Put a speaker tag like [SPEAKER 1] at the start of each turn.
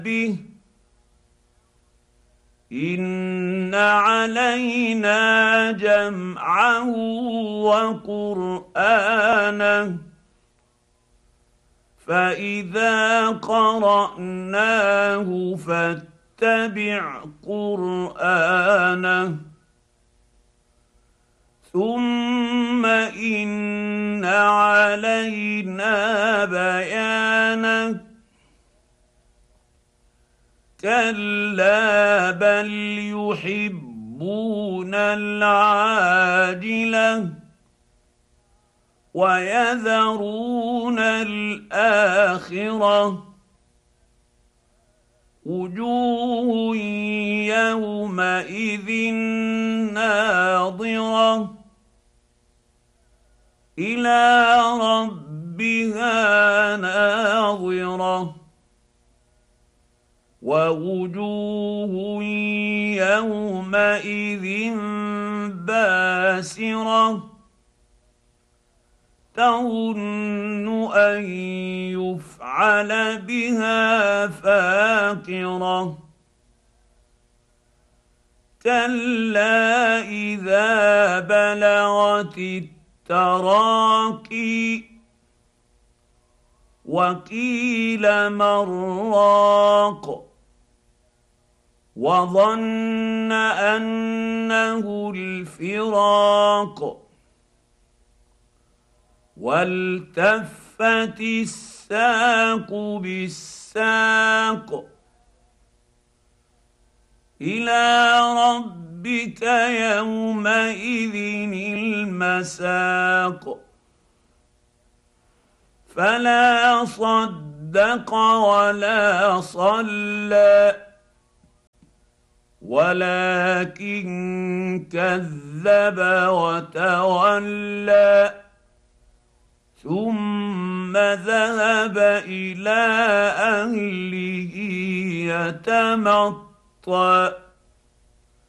[SPEAKER 1] به إن علينا جمعه وقرآنه فإذا قرأناه فاتبع قرآنه ثم إن علينا بيانه كلا بل يحبون العاجلة ويذرون الآخرة وجوه يومئذ ناظرة إلى ربها ناظرة ووجوه يومئذ باسرة تظن أن يفعل بها فاقرة كلا إذا بلغت التراقي وقيل من راق وظن أنه الفراق والتفت الساق بالساق إلى ربك يومئذ المساق فلا صدق ولا صلى ولكن كذب وتولى ثم ذهب إلى أهله يتمطى